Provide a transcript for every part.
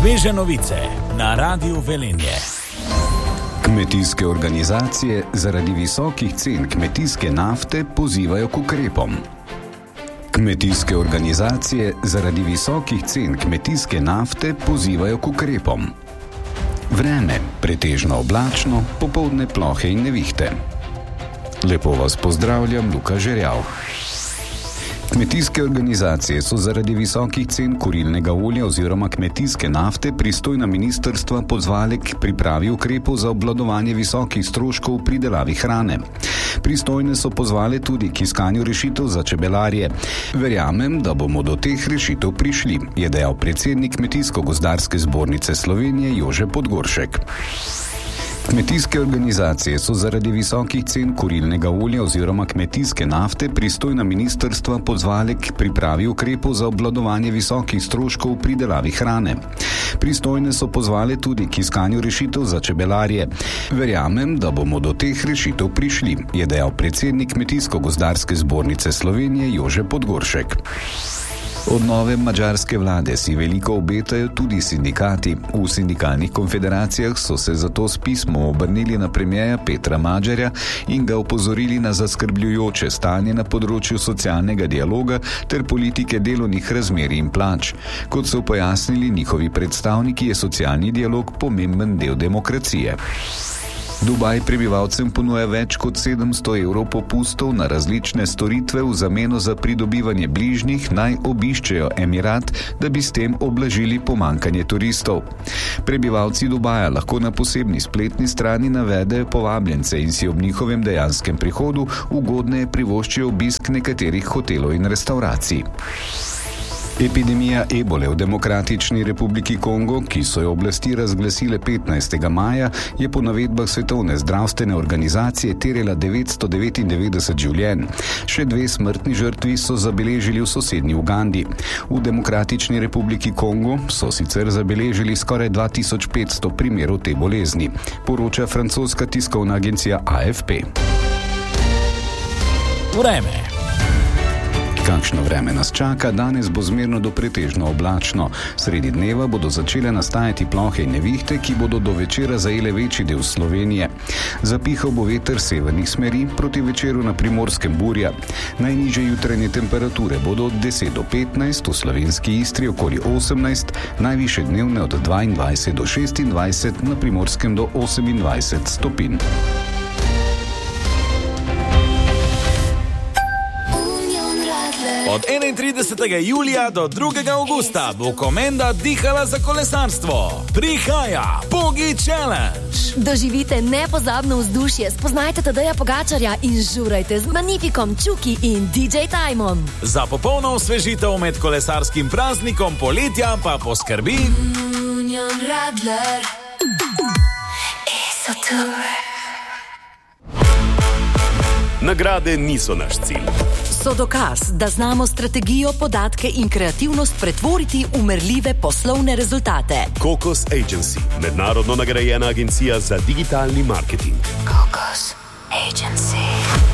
Sveže novice na Radiu Velenje. Kmetijske organizacije zaradi visokih cen kmetijske nafte pozivajo k ukrepom. Kmetijske organizacije zaradi visokih cen kmetijske nafte pozivajo k ukrepom. Vreme pretežno oblačno, popoldne plohe in nevihte. Lepo vas pozdravljam, Luka Žerjav. Kmetijske organizacije so zaradi visokih cen kurilnega olja oziroma kmetijske nafte pristojna ministrstva pozvale k pripravi ukrepov za obvladovanje visokih stroškov v pridelavi hrane. Pristojne so pozvale tudi k iskanju rešitev za čebelarje. Verjamem, da bomo do teh rešitev prišli, je dejal predsednik Kmetijsko-gozdarske zbornice Slovenije Jože Podgoršek. Kmetijske organizacije so zaradi visokih cen kurilnega olja oziroma kmetijske nafte pristojna ministrstva pozvale k pripravi ukrepov za obvladovanje visokih stroškov v pridelavi hrane. Pristojne so pozvale tudi k iskanju rešitev za čebelarje. Verjamem, da bomo do teh rešitev prišli, je dejal predsednik Kmetijsko-gozdarske zbornice Slovenije Jože Podgoršek. Od nove madžarske vlade si veliko obetajo tudi sindikati. V sindikalnih konfederacijah so se zato s pismom obrnili na premierja Petra Madžarja in ga opozorili na zaskrbljujoče stanje na področju socialnega dialoga ter politike delovnih razmerij in plač. Kot so pojasnili njihovi predstavniki, je socialni dialog pomemben del demokracije. Dubaj prebivalcem ponuja več kot 700 evrov popustov na različne storitve v zameno za pridobivanje bližnjih, naj obiščejo Emirat, da bi s tem oblažili pomanjkanje turistov. Prebivalci Dubaja lahko na posebni spletni strani navedejo povabljence in si ob njihovem dejanskem prihodu ugodneje privoščijo obisk nekaterih hotelov in restavracij. Epidemija ebole v Demokratični republiki Kongo, ki so jo oblasti razglasile 15. maja, je po navedbah Svetovne zdravstvene organizacije terjala 999 življenj. Še 2 smrtni žrtvi so zabeležili v sosednji Ugandi. V Demokratični republiki Kongo so sicer zabeležili skoraj 2500 primerov te bolezni, poroča francoska tiskovna agencija AFP. Vreme. Kakšno vreme nas čaka? Danes bo zmerno do pretežno oblačno. Sredi dneva bodo začele nastajati plohe in nevihte, ki bodo do večera zajele večji del Slovenije. Zapihal bo veter severnih smeri, proti večeru na Primorskem burja. Najnižje jutranje temperature bodo od 10 do 15, v slovenski Istri okoli 18, najvišje dnevne od 22 do 26, na Primorskem do 28 stopinj. Od 31. julija do 2. augusta bo Komenda dihala za kolesarstvo. Prihaja Pogi Challenge. Doživite nepozabno vzdušje, spoznajte Tadeja Pogačarja in žurajte z Magnifikom, Čuki in DJ Timom. Za popolno osvežitev med kolesarskim praznikom poletja pa poskrbi Union Radler. Nagrade niso naš cilj. So dokaz, da znamo strategijo, podatke in kreativnost pretvoriti v merljive poslovne rezultate. Kokos Agency, mednarodno nagrajena agencija za digitalni marketing. Kokos Agency.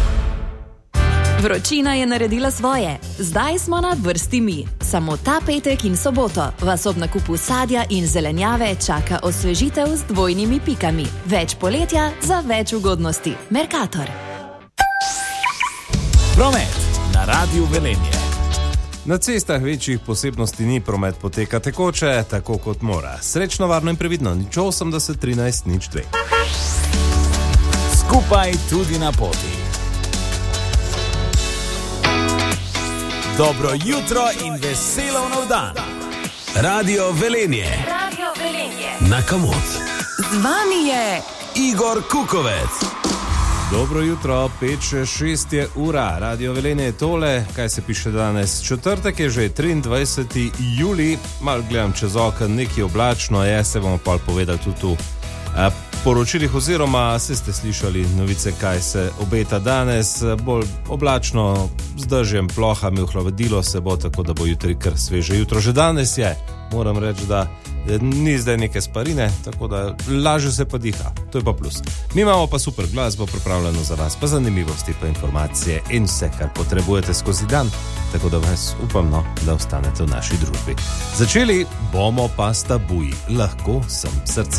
Vročina je naredila svoje. Zdaj smo na vrsti mi. Samo ta petek in soboto vas ob nakupu sadja in zelenjave čaka osvežitev z dvojnimi pikami. Več poletja za več ugodnosti. Mercator. Promet na Radiu Velenje. Na cestah večjih posebnosti ni, promet poteka tekoče, tako kot mora. Srečno, varno in previdno, 080 13 02. Skupaj tudi na poti. Dobro jutro in veselo nov dan. Radio Velenje. Radio Velenje. Na Kamot. Z vami je Igor Kukovec. Dobro jutro, 5-6 je ura, Radio Velenje je tole, kaj se piše danes. Četrtek je že 23. juli, malo gledam čez okno, nekaj oblačno je, se bomo pa povedali tudi tu poročilih oziroma se ste slišali novice, kaj se obeta danes, bolj oblačno, z dežjem, plohami, ohladilo se bo, tako da bo jutri kar sveže. Jutro že danes je, moram reči, da ni zdaj neke sparine, tako da laže se pa diha, to je pa plus. Mi imamo pa super glasbo pripravljeno za vas, pa zanimivosti, pa informacije in vse, kar potrebujete skozi dan, tako da vas upam, da ostanete v naši družbi. Začeli bomo pa s tabuji, lahko sem srce.